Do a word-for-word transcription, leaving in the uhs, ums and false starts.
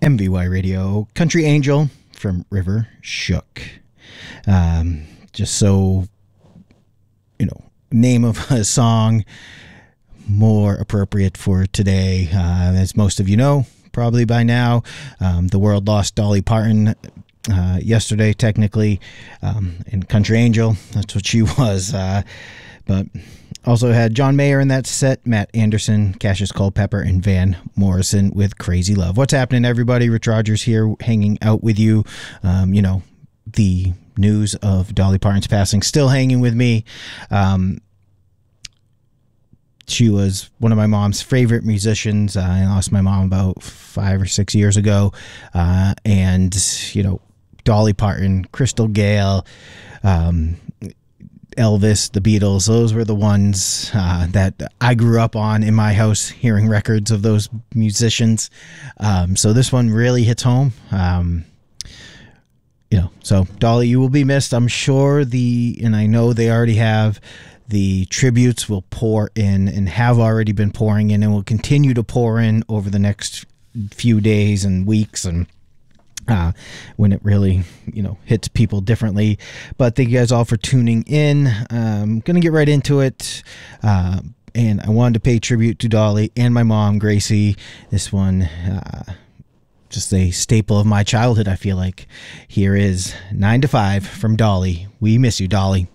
M V Y Radio, Country Angel from River Shook. Um, just so, you know, name of a song more appropriate for today. Uh, as most of you know, probably by now, um, the world lost Dolly Parton uh, yesterday, technically, um, in Country Angel. That's what she was. Uh, but also had John Mayer in that set, Matt Anderson, Cassius Culpepper, and Van Morrison with Crazy Love. What's happening, everybody? Rich Rogers here, hanging out with you. Um, you know, the news of Dolly Parton's passing still hanging with me. Um, she was one of my mom's favorite musicians. Uh, I lost my mom about five or six years ago. Uh, and, you know, Dolly Parton, Crystal Gayle, um, Elvis, the Beatles, those were the ones uh, that I grew up on in my house, hearing records of those musicians. Um, so this one really hits home. Um, you know, so Dolly, you will be missed. I'm sure the, and I know they already have, the tributes will pour in and have already been pouring in and will continue to pour in over the next few days and weeks, and Uh, when it really, you know, hits people differently. But thank you guys all for tuning in. I'm going to get right into it. Uh, and I wanted to pay tribute to Dolly and my mom, Gracie. This one, uh, just a staple of my childhood, I feel like. Here is nine to five from Dolly. We miss you, Dolly.